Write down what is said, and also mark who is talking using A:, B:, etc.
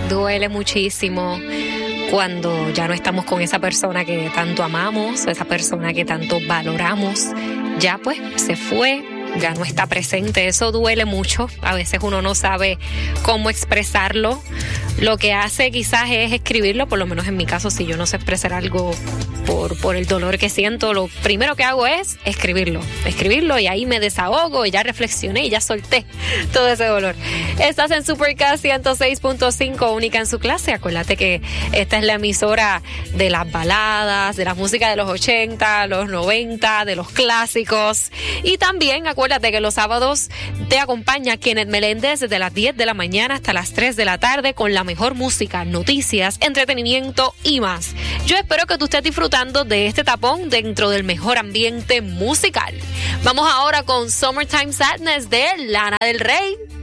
A: duele muchísimo cuando ya no estamos con esa persona que tanto amamos, esa persona que tanto valoramos. Ya pues se fue, ya no está presente. Eso duele mucho. A veces uno no sabe cómo expresarlo. Lo que hace quizás es escribirlo, por lo menos en mi caso, si yo no sé expresar algo por el dolor que siento, lo primero que hago es escribirlo y ahí me desahogo y ya reflexioné y ya solté todo ese dolor. Estás en Supercast 106.5, única en su clase. Acuérdate que esta es la emisora de las baladas, de la música de los 80, los 90, de los clásicos. Y también acuérdate que los sábados te acompaña Kenneth Meléndez desde las 10 de la mañana hasta las 3 de la tarde con la mejor música, noticias, entretenimiento y más. Yo espero que tú estés disfrutando de este tapón dentro del mejor ambiente musical. Vamos ahora con Summertime Sadness de Lana del Rey.